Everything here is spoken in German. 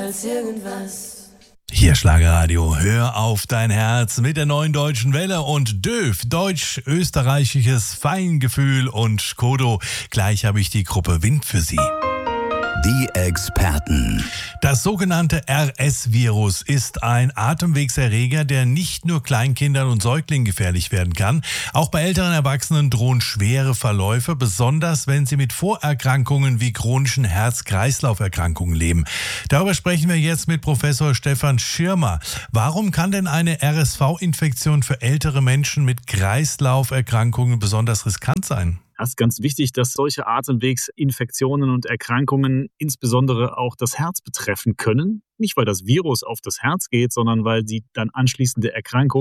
als irgendwas. Hier Schlagerradio, hör auf dein Herz mit der Neuen Deutschen Welle und DÖF, deutsch-österreichisches Feingefühl und Skodo. Gleich habe ich die Gruppe Wind für Sie. Die Experten. Das sogenannte RS-Virus ist ein Atemwegserreger, der nicht nur Kleinkindern und Säuglingen gefährlich werden kann. Auch bei älteren Erwachsenen drohen schwere Verläufe, besonders wenn sie mit Vorerkrankungen wie chronischen Herz-Kreislauf-Erkrankungen leben. Darüber sprechen wir jetzt mit Professor Stefan Schirmer. Warum kann denn eine RSV-Infektion für ältere Menschen mit Kreislauferkrankungen besonders riskant sein? Es ist ganz wichtig, dass solche Atemwegsinfektionen und Erkrankungen insbesondere auch das Herz betreffen können. Nicht, weil das Virus auf das Herz geht, sondern weil die dann anschließende Erkrankung